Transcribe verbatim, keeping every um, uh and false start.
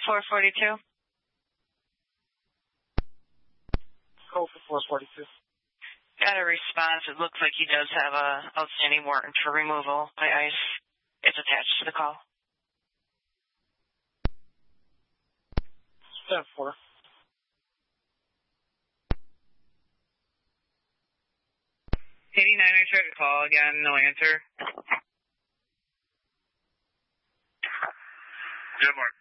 four forty-two. Code for four forty-two. Got a response. It looks like he does have a outstanding warrant for removal by ICE. It's attached to the call. ten four. eighty-nine, I tried to call again, no answer. Yeah, Mark.